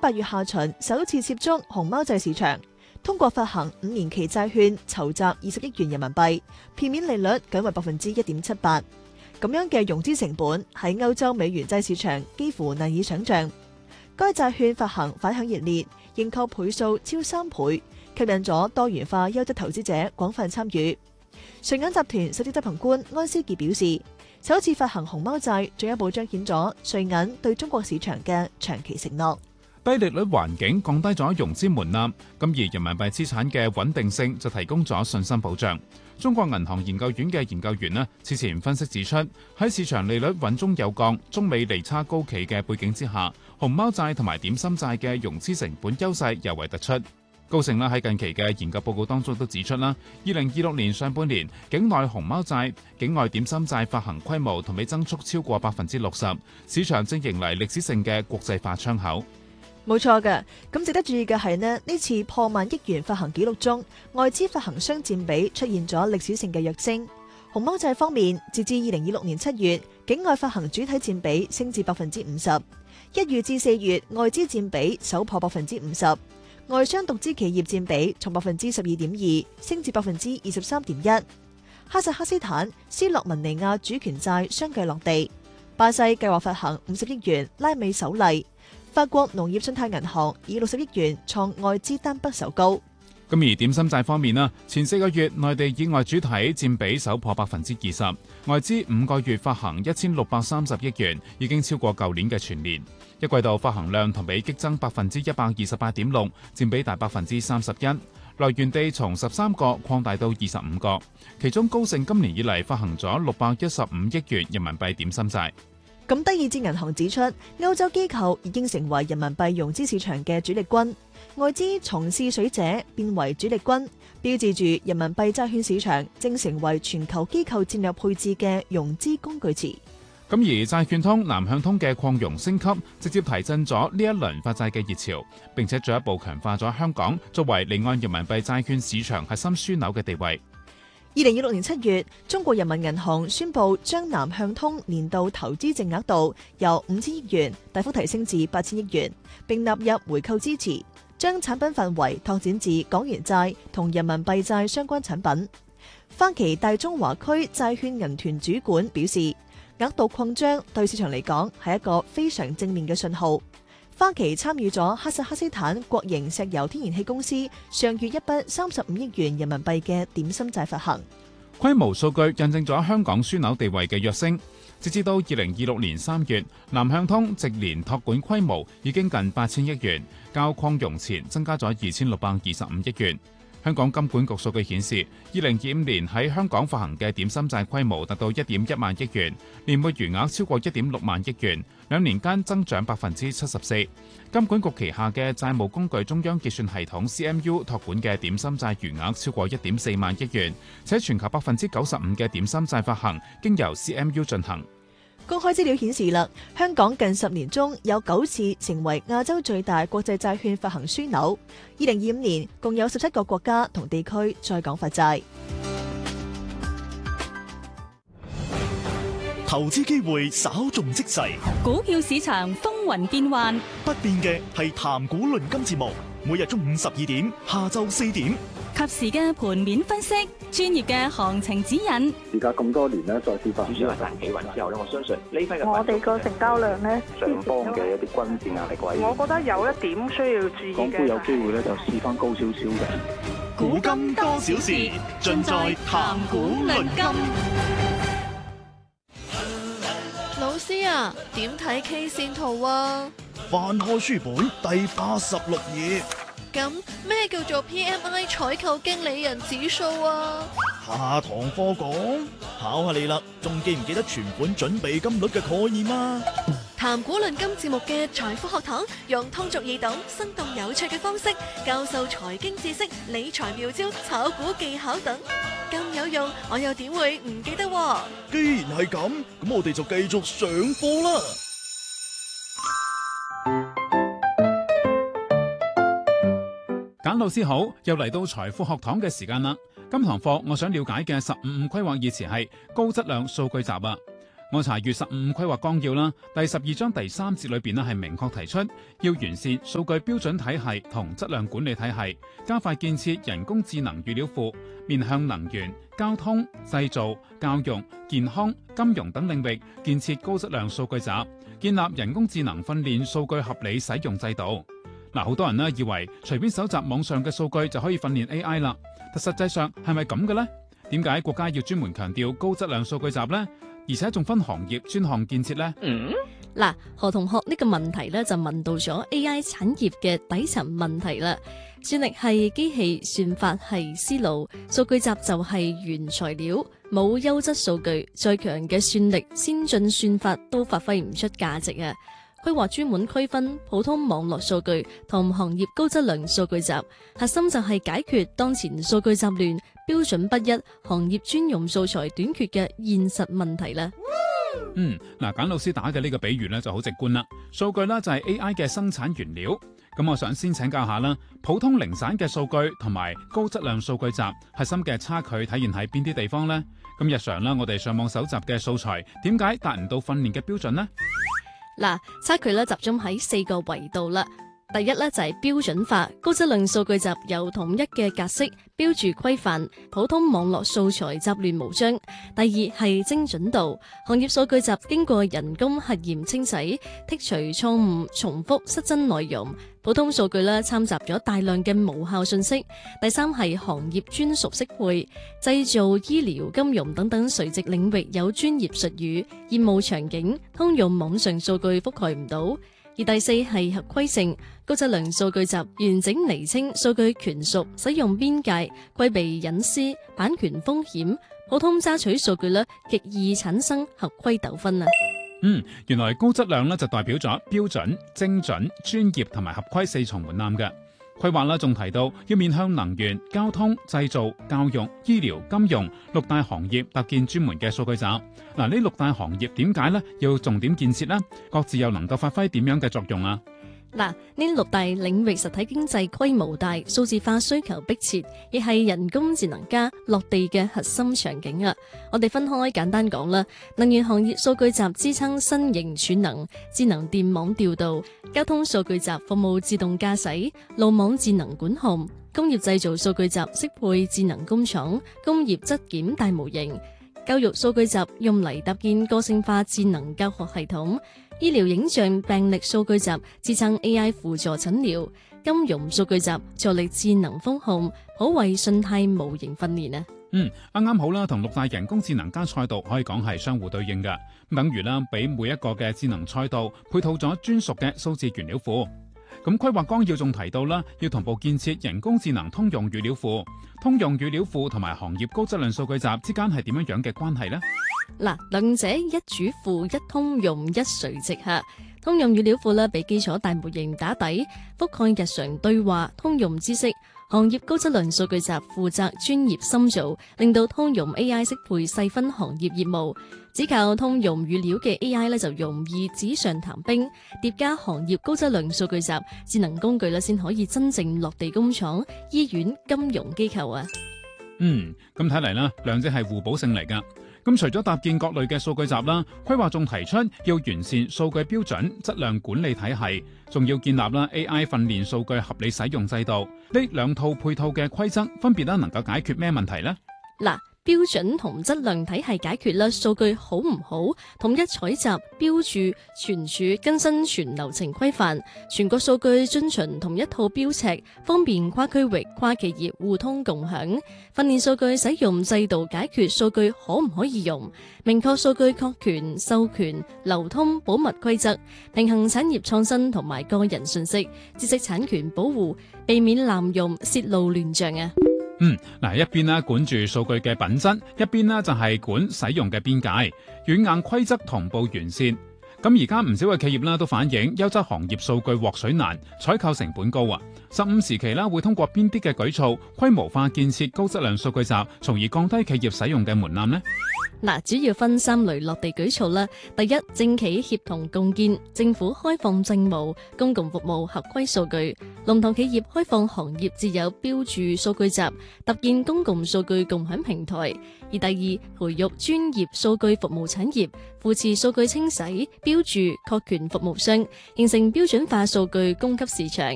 8月下旬首次涉足熊貓債市場，通過發行5年期債券籌集20億元人民幣，片面利率僅為 1.78%。咁樣嘅融資成本喺歐洲美元債市場幾乎難以想象。該債券發行反響熱烈，認購倍數超3倍，吸引咗多元化優質投資者廣泛參與。瑞銀集團首席執行官安思傑表示，首次發行熊貓債進一步彰顯咗瑞銀對中國市場嘅長期承諾。 低利率環境降低咗融資門檻，咁而人民幣資產嘅穩定性就提供咗信心保障。中國銀行研究院嘅研究員呢，此前分析指出，喺市場利率穩中有降、中美利差高企嘅背景之下，熊貓債同埋點心債嘅融資成本優勢尤為突出。高盛喺近期嘅研究報告當中都指出，2026年上半年境內熊貓債、境外點心債發行規模同比增速超過60%，市場正迎嚟歷史性嘅國際化窗口。 冇錯嘅，咁值得注意嘅係呢次破萬億元發行紀錄中，外資發行商佔比出現咗歷史性嘅躍升。熊貓債方面，截至2026年7月，境外發行主體佔比升至 50%， 1月至4月外資佔比首破 50%， 外商獨資企業佔比從 12.2% 升至 23.1%。哈薩克斯坦、斯洛文尼亞主權債相繼落地，巴西計劃發行50億元拉美首例。法國農業信貸銀行以60億元創外資單筆首高。 咁而點心債方面前4個月內地以外主體佔比首破 20%， 外資5個月發行1630億元，已經超過舊年嘅全年。一季度發行量同比激增 128.6%， 佔比大 31%， 來源地從13個擴大到25個，其中高盛今年以嚟發行咗615億元人民幣點心債。 咁德意志銀行指出，歐洲機構已經成為人民幣融資市場嘅主力軍，外資從試水者變為主力軍，標誌住人民幣債券市場正成為全球機構戰略配置嘅融資工具池。 咁而債券通南向通嘅擴容升級，直接提振咗呢一輪發債嘅熱潮，並且進一步強化咗香港作為離岸人民幣債券市場核心樞紐嘅地位。 2026年7月，中國人民銀行宣布將南向通年度投資淨額度由5000億元大幅提升至8000億元，並納入回購支持，將產品範圍拓展至港元債同人民幣債相關產品。花旗大中華區債券銀團主管表示，額度擴張對市場嚟講係一個非常正面嘅信號。花旗參與咗哈薩克斯坦國營石油天然氣公司上月一筆35億元人民幣嘅點心債發行。 規模數據印證咗香港樞紐地位嘅躍升。截至到2026年3月，南向通直年託管規模已經近8000億元，較擴容前增加咗2625億元。香港金管局數據顯示，2025年喺香港發行嘅點心債規模達到1.1萬億元，年末餘額超過1.6萬億元，2年間增長74%。金管局旗下嘅債務工具中央結算系統 CMU 託管嘅點心債餘額超過1.4萬億元，且全球95%嘅點心債發行經由 CMU 進行。 公開資料顯示啦，香港近10年中有9次成為亞洲最大國際債券發行樞紐。2025年共有17個國家同地區在港發債。 投資機會稍縱即逝， 股票市場風雲變幻， 不變嘅係談股論金節目，每日中午12點，下晝4點。 及時嘅盤面分析，專業嘅行情指引。 而家咁多年咧，再跌翻， 主要係大企穩之後咧，我相信呢批嘅我哋個成交量咧， 上方嘅一啲均線壓力位， 我覺得有一點需要注意嘅。 港股有機會咧就試翻高少少嘅。 古今多少事，盡在談股論金。 老師啊，點睇 K 線圖啊？ 翻開書本第86頁。 咁咩叫做 PMI 採購經理人指數啊？ 下堂課講，考下你啦，仲記唔記得存款準備金率嘅概念啊？ 談股論金節目嘅財富學堂，用通俗易懂、生動有趣嘅方式教授財經知識、理財妙招、炒股技巧等，咁有用，我又點會唔記得啊？ 既然係咁，咁我哋就繼續上課啦。 簡老師好，又嚟到財富學堂嘅時間啦。今堂課我想了解嘅15規劃熱詞係高質量數據集啊。 我查閱15規劃綱要啦，第12章第3節裏邊咧係明確提出，要完善數據標準體系同質量管理體系，加快建設人工智能預料庫，面向能源、交通、製造、教育、健康、金融等領域，建設高質量數據集，建立人工智能訓練數據合理使用制度。嗱，好多人咧以為隨便搜集網上嘅數據就可以訓練 AI 啦，但實際上係咪咁嘅呢？點解國家要專門強調高質量數據集呢？而且仲分行業專項建設呢？ 嗱，何同學呢個問題咧就問到咗 AI 產業嘅底層問題啦。算力係機器，算法係思路，數據集就係原材料。冇優質數據，再強嘅算力、先進算法都發揮唔出價值啊！規劃專門區分普通網絡數據同行業高質量數據集，核心就係解決當前數據集亂、標準不一、行業專用素材短缺嘅現實問題啦。 簡老師打嘅呢個比喻咧就好直觀啦。數據啦就係 AI 嘅生產原料。咁我想先請教下啦，普通零散嘅數據同埋高質量數據集核心嘅差距體現喺邊啲地方呢？咁日常啦，我哋上網搜集嘅素材點解達唔到訓練嘅標準呢？ 嗱，差距咧集中喺4個維度啦。第一咧就係標準化，高質量數據集有統一嘅格式標註規範，普通網絡素材雜亂無章。第二係精準度，行業數據集經過人工核驗清洗，剔除錯誤、重複、失真內容。普通數據咧摻雜咗大量嘅無效信息。第三係行業專屬適配，製造、醫療、金融等等垂直領域有專業術語，業務場景通用網上數據覆蓋唔到。而第四係合規性，高質量數據集完整釐清數據權屬、使用邊界、規避隱私、版權風險。普通揸取數據咧，極易產生合規糾紛啊！ 原來高質量咧就代表咗標準、精準、專業同埋合規4重門檻嘅。規劃啦，仲提到要面向能源、交通、製造、教育、醫療、金融6大行業，搭建專門嘅數據集。呢6大行業點解咧要重點建設呢？各自又能夠發揮點樣嘅作用啊？ 呢6大領域實體經濟規模大，數字化需求迫切，亦係人工智能加落地嘅核心場景啊！我哋分開簡單講啦。能源行業數據集支撐新型儲能、智能電網調度；交通數據集服務自動駕駛、路網智能管控；工業製造數據集適配智能工廠、工業質檢大模型；教育數據集用嚟搭建個性化智能教學系統。醫療影像病歷數據集支撐 AI 輔助診療，金融數據集助力智能風控，可謂信貸模型訓練啊！ 啱好啦，同6大人工智能加賽道可以講係相互對應嘅，等於啦，俾每一個嘅智能賽道配套咗專屬嘅數字原料庫。咁規劃綱要仲提到啦，要同步建設人工智能通用預料庫。通用預料庫同埋行業高質量數據集之間係點樣嘅關係呢？ 兩者一主庫、一通用、一垂直下。通用預料庫咧，俾基礎大模型打底，覆蓋日常對話、通用知識。行業高質量數據集負責專業深造，令到通用 AI 適配細分行業業務。只靠通用預料嘅 AI 咧，就容易紙上談兵。疊加行業高質量數據集智能工具咧，先可以真正落地工廠、醫院、金融機構啊！ 咁睇嚟啦，兩者係互補性嚟噶。咁除咗搭建各類嘅數據集啦，規劃仲提出要完善數據標準、質量管理體系，仲要建立啦 AI 訓練數據合理使用制度。呢2套配套嘅規則分別能夠解決咩問題呢？ 標準同質量體系解決啦，數據好唔好，統一採集、標註、存儲、更新全流程規範，全國數據遵循同一套標尺，方便跨區域、跨企業互通共享。訓練數據使用制度解決數據可唔可以用，明確數據確權、授權、流通、保密規則，平衡產業創新同埋個人信息、知識產權保護，避免濫用、泄露亂象啊！ 一邊咧管住數據嘅品質，一邊咧就係管使用嘅邊界，軟硬規則同步完善。咁而家唔少嘅企業啦都反映優質行業數據獲取難，採購成本高啊。15時期啦會通過邊啲嘅舉措規模化建設高質量數據集，從而降低企業使用嘅門檻呢？ 主要分3類落地舉措啦。第一，政企協同共建，政府開放政務、公共服務合規數據， 龍頭企業開放行業自有標註數據集，搭建公共數據共享平台；而第二，培育專業數據服務產業，扶持數據清洗、標註、確權服務商，形成標準化數據供給市場。